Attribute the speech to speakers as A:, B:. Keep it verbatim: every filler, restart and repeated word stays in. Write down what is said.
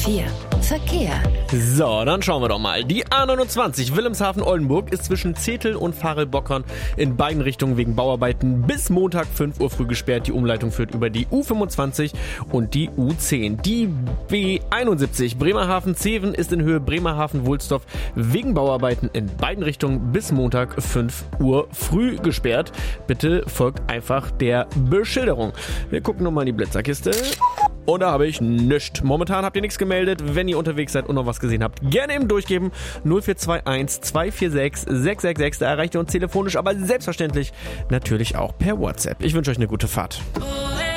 A: vier. Verkehr.
B: So, dann schauen wir doch mal. Die A neunundzwanzig Wilhelmshaven-Oldenburg ist zwischen Zetel und Varel-Bockern in beiden Richtungen wegen Bauarbeiten bis Montag fünf Uhr früh gesperrt. Die Umleitung führt über die U fünfundzwanzig und die U zehn. Die B einundsiebzig Bremerhaven-Zeven ist in Höhe Bremerhaven-Wohlsdorf wegen Bauarbeiten in beiden Richtungen bis Montag fünf Uhr früh gesperrt. Bitte folgt einfach der Beschilderung. Wir gucken nochmal in die Blitzerkiste. Und da habe ich nichts. Momentan habt ihr nichts gemeldet. Wenn ihr unterwegs seid und noch was gesehen habt, gerne eben durchgeben. null vier zwei eins zwei vier sechs sechs sechs sechs. Da erreicht ihr uns telefonisch, aber selbstverständlich natürlich auch per WhatsApp. Ich wünsche euch eine gute Fahrt.
C: Oh,